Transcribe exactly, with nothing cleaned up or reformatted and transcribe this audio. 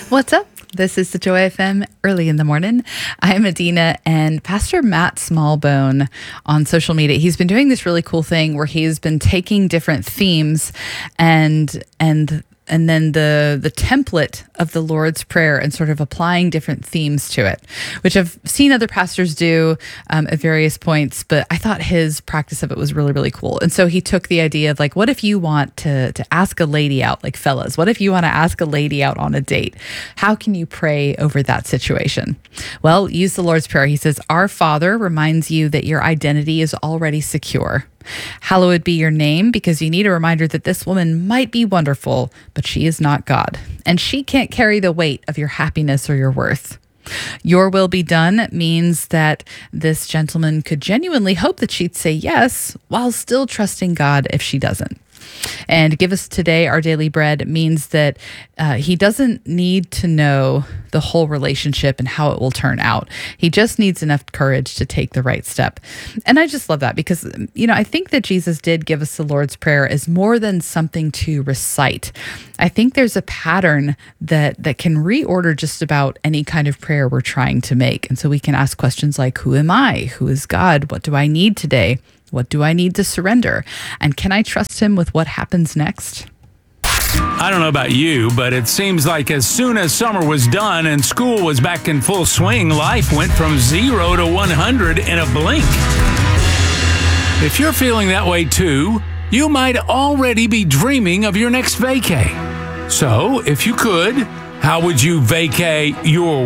What's up? This is the Joy F M early in the morning. I'm Adina, and Pastor Matt Smallbone on social media, he's been doing this really cool thing where he's been taking different themes and and and then the the template of the Lord's Prayer and sort of applying different themes to it, which I've seen other pastors do um, at various points, but I thought his practice of it was really, really cool. And so he took the idea of like, what if you want to to ask a lady out, like fellas, what if you want to ask a lady out on a date? How can you pray over that situation? Well, use the Lord's Prayer. He says, Our Father reminds you that your identity is already secure. Hallowed be your name, because you need a reminder that this woman might be wonderful, but she is not God, and she can't carry the weight of your happiness or your worth. Your will be done means that this gentleman could genuinely hope that she'd say yes while still trusting God if she doesn't. And give us today our daily bread means that uh, he doesn't need to know the whole relationship and how it will turn out. He just needs enough courage to take the right step. And I just love that because, you know, I think that Jesus did give us the Lord's Prayer as more than something to recite. I think there's a pattern that that can reorder just about any kind of prayer we're trying to make. And so we can ask questions like, who am I? Who is God? What do I need today? What do I need to surrender? And can I trust him with what happens next? I don't know about you, but it seems like as soon as summer was done and school was back in full swing, life went from zero to one hundred in a blink. If you're feeling that way too, you might already be dreaming of your next vacay. So, if you could, how would you vacay your